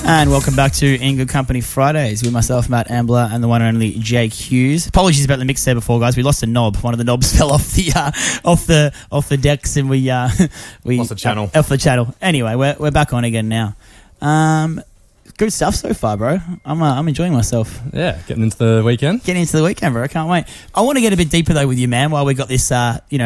And welcome back to In Good Company Fridays with myself, Matt Ambler, and the one and only Jake Hughes. Apologies about the mix there before, guys. We lost a knob. One of the knobs fell off the decks, and we off the channel. Off the channel. Anyway, we're back on again now. Good stuff so far, bro. I'm enjoying myself. Yeah, getting into the weekend. Bro. I can't wait. I want to get a bit deeper though with you, man. While we got this,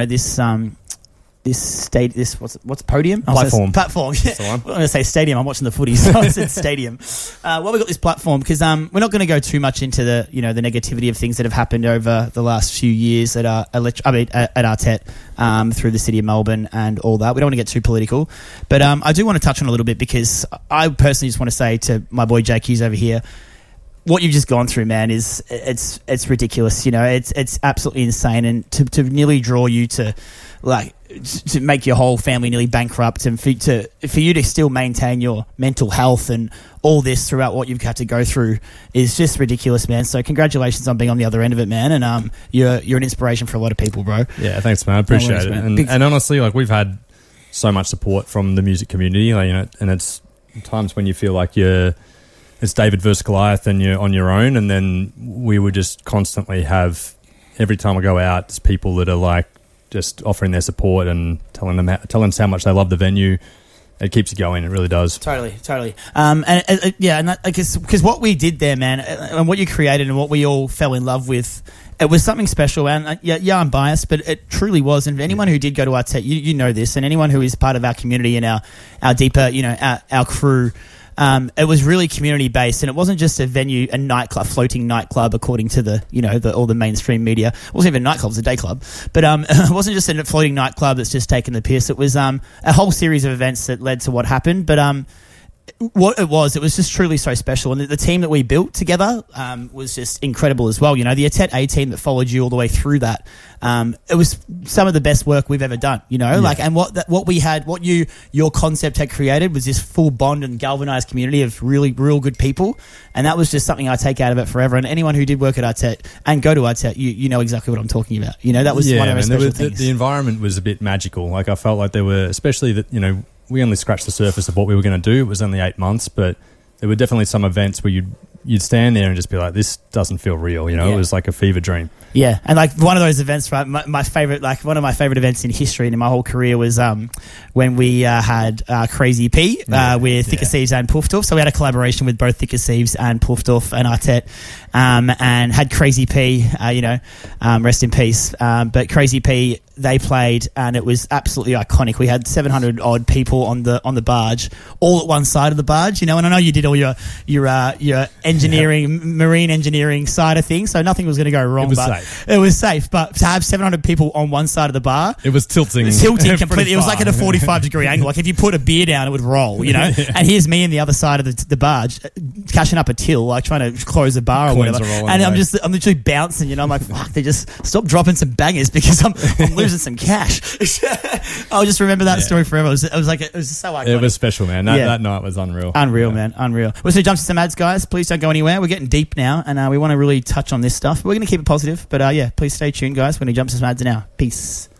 what's podium? Platform. Platform. Yeah. That's the one. I'm going to say stadium. I'm watching the footy, so I said stadium. Well, we got this platform because we're not going to go too much into the the negativity of things that have happened over the last few years at Artette through the city of Melbourne and all that. We don't want to get too political, but I do want to touch on a little bit because I personally just want to say to my boy Jake Hughes over here, what you've just gone through, man, is it's ridiculous. It's absolutely insane, and to nearly draw you to to make your whole family nearly bankrupt, and for you to still maintain your mental health and all this throughout what you've had to go through is just ridiculous, man. So congratulations on being on the other end of it, man, and you're an inspiration for a lot of people, bro. Yeah, thanks, man. I appreciate it. And honestly, we've had so much support from the music community, and it's times when you feel like it's David versus Goliath and you're on your own, and then we would just constantly have, every time I go out, it's people that are just offering their support and telling us how much they love the venue. It keeps you going. It really does. Totally. Because what we did there, man, and what you created and what we all fell in love with, it was something special. And I'm biased, but it truly was. And anyone who did go to Artette, you know this, and anyone who is part of our community and our deeper, our crew. It was really community based, and it wasn't just a venue, a nightclub, floating nightclub, according to all the mainstream media. It wasn't even a nightclub; it was a day club. But it wasn't just a floating nightclub that's just taking the piss. It was a whole series of events that led to what happened. But what it was just truly so special, and the team that we built together was just incredible as well. The Artette A team that followed you all the way through that. It was some of the best work we've ever done, and what your concept had created was this full bond and galvanized community of really real good people, and that was just something I take out of it forever. And anyone who did work at Artette and go to Artette, you know exactly what I'm talking about. That was one of our special things. The environment was a bit magical. I felt like there were, especially that we only scratched the surface of what we were going to do. It was only 8 months, but there were definitely some events where you'd stand there and just be like, this doesn't feel real, It was like a fever dream. Yeah, and one of those events, right? My favorite, one of my favorite events in history and in my whole career was when we had Crazy P with Thicker Sieves and Puffdorf. So we had a collaboration with both Thicker Sieves and Puffdorf and Artette, and had Crazy P, rest in peace. But Crazy P, they played, and it was absolutely iconic. We had 700 odd people on the barge, all at one side of the barge, And I know you did all your engineering, marine engineering side of things, so nothing was going to go wrong. It was safe, but to have 700 people on one side of the bar, it was tilting completely. It was like at a 45-degree angle. Like if you put a beer down, it would roll. And here's me on the other side of the barge, cashing up a till, trying to close a bar or whatever. And I'm literally bouncing. I'm like, fuck, they just stop dropping some bangers because I'm losing some cash. I'll just remember that story forever. It was so iconic. It was special, man. That night was unreal. Unreal, man. Unreal. We're going to jump to some ads, guys. Please don't go anywhere. We're getting deep now, and we want to really touch on this stuff. We're going to keep it positive, but please stay tuned, guys. We're going to jump to some ads now. Peace.